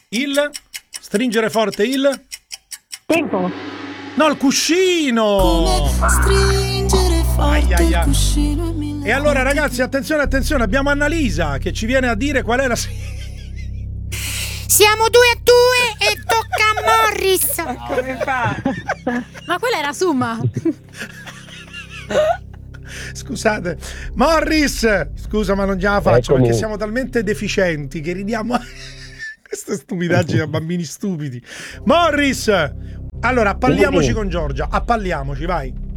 Il? Stringere forte il? Tempo. No, il cuscino! Stringere forte il cuscino. E allora ragazzi, attenzione, attenzione, abbiamo Annalisa che ci viene a dire qual è la... Siamo 2-2 e tocca a Morris. Come fa? Ma quella era Summa. Scusate, Morris! Scusa, ma non ce la faccio Eccomi. perché siamo talmente deficienti che ridiamo a queste stupidaggini a bambini stupidi. Morris! Allora, appalliamoci con Giorgia, appalliamoci, vai.